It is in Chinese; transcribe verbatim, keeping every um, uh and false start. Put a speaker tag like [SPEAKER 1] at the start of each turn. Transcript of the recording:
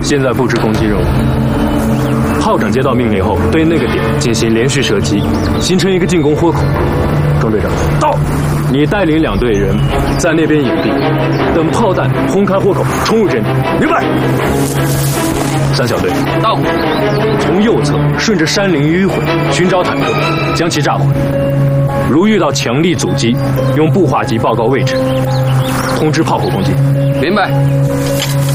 [SPEAKER 1] 现在布置攻击任务。炮长接到命令后，对那个点进行连续射击，形成一个进攻豁口。中队长，到！你带领两队人在那边隐蔽，等炮弹轰开豁口，冲入阵地。明白。三小队，到！从右侧顺着山林迂回，寻找坦克，将其炸毁。如遇到强力阻击，用步话机报告位置，通知炮口攻击。
[SPEAKER 2] 明白。